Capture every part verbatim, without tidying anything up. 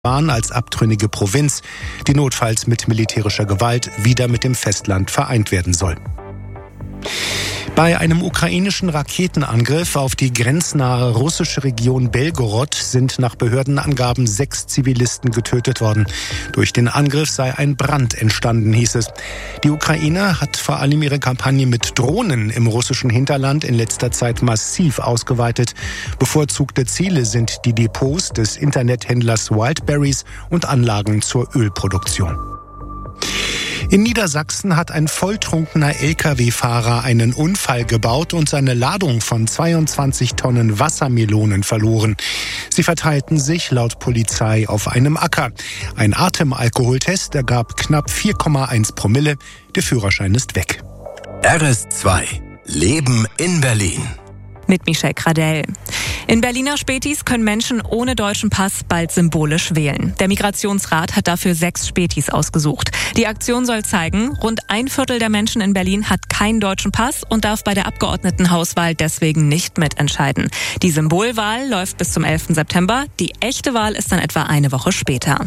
als abtrünnige Provinz, die notfalls mit militärischer Gewalt wieder mit dem Festland vereint werden soll. Bei einem ukrainischen Raketenangriff auf die grenznahe russische Region Belgorod sind nach Behördenangaben sechs Zivilisten getötet worden. Durch den Angriff sei ein Brand entstanden, hieß es. Die Ukraine hat vor allem ihre Kampagne mit Drohnen im russischen Hinterland in letzter Zeit massiv ausgeweitet. Bevorzugte Ziele sind die Depots des Internethändlers Wildberries und Anlagen zur Ölproduktion. In Niedersachsen hat ein volltrunkener L K W-Fahrer einen Unfall gebaut und seine Ladung von zweiundzwanzig Tonnen Wassermelonen verloren. Sie verteilten sich laut Polizei auf einem Acker. Ein Atemalkoholtest ergab knapp vier Komma eins Promille. Der Führerschein ist weg. R S zwei Leben in Berlin. Mit Michelle Gradell. In Berliner Spätis können Menschen ohne deutschen Pass bald symbolisch wählen. Der Migrationsrat hat dafür sechs Spätis ausgesucht. Die Aktion soll zeigen, rund ein Viertel der Menschen in Berlin hat keinen deutschen Pass und darf bei der Abgeordnetenhauswahl deswegen nicht mitentscheiden. Die Symbolwahl läuft bis zum elften September. Die echte Wahl ist dann etwa eine Woche später.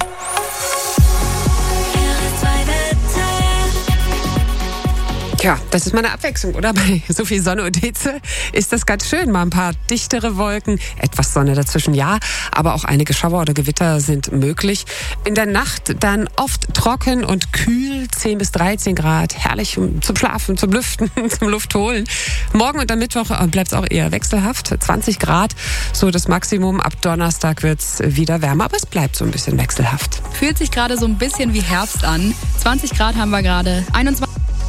Ja, das ist mal eine Abwechslung, oder? Bei so viel Sonne und Hitze ist das ganz schön. Mal ein paar dichtere Wolken, etwas Sonne dazwischen, ja. Aber auch einige Schauer oder Gewitter sind möglich. In der Nacht dann oft trocken und kühl, zehn bis dreizehn Grad. Herrlich zum Schlafen, zum Lüften, zum Luftholen. Morgen und am Mittwoch bleibt es auch eher wechselhaft. zwanzig Grad, so das Maximum. Ab Donnerstag wird es wieder wärmer, aber es bleibt so ein bisschen wechselhaft. Fühlt sich gerade so ein bisschen wie Herbst an. zwanzig Grad haben wir gerade. einundzwanzig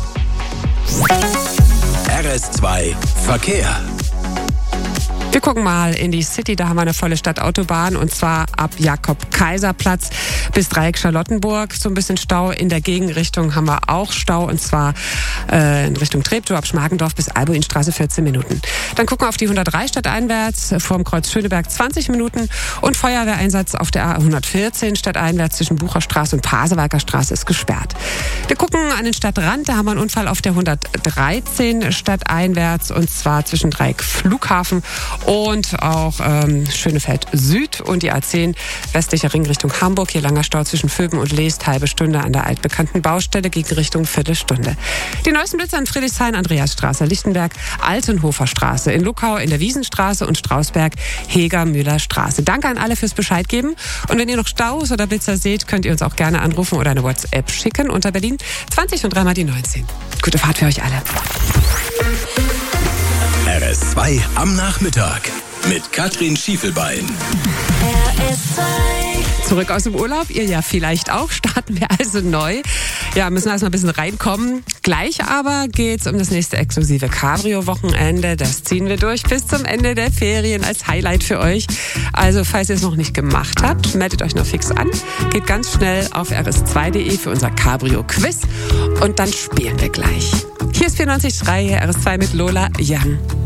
R S zwei Verkehr. Wir gucken mal in die City, da haben wir eine volle Stadtautobahn und zwar ab Jakob-Kaiser-Platz bis Dreieck Charlottenburg. So ein bisschen Stau in der Gegenrichtung haben wir auch Stau und zwar äh, in Richtung Treptow ab Schmargendorf bis Albuinstraße vierzehn Minuten. Dann gucken wir auf die hundertdrei stadteinwärts vorm Kreuz Schöneberg zwanzig Minuten und Feuerwehreinsatz auf der A hundertvierzehn stadteinwärts zwischen Bucherstraße und Pasewalker Straße ist gesperrt. Wir gucken an den Stadtrand, da haben wir einen Unfall auf der hundertdreizehn stadteinwärts und zwar zwischen Dreieck Flughafen und auch ähm, Schönefeld Süd und die A zehn westlicher Ring Richtung Hamburg. Hier langer Stau zwischen Vöben und Leest, halbe Stunde an der altbekannten Baustelle, gegen Richtung Viertelstunde. Die neuesten Blitzer in Friedrichshain, Andreasstraße, Lichtenberg, Altenhofer Straße, in Luckau, in der Wiesenstraße und Strausberg, Heger-Müller Straße. Danke an alle fürs Bescheid geben. Und wenn ihr noch Staus oder Blitzer seht, könnt ihr uns auch gerne anrufen oder eine WhatsApp schicken unter Berlin zwanzig und dreimal die neunzehn. Gute Fahrt für euch alle. R S zwei am Nachmittag mit Katrin Schiefelbein. R S zwei. Zurück aus dem Urlaub, ihr ja vielleicht auch, starten wir also neu. Ja, müssen erstmal ein bisschen reinkommen. Gleich aber geht's um das nächste exklusive Cabrio-Wochenende. Das ziehen wir durch bis zum Ende der Ferien als Highlight für euch. Also, falls ihr es noch nicht gemacht habt, meldet euch noch fix an. Geht ganz schnell auf r s zwei punkt d e für unser Cabrio-Quiz und dann spielen wir gleich. Hier ist vierundneunzig Komma drei, R S zwei mit Lola Young.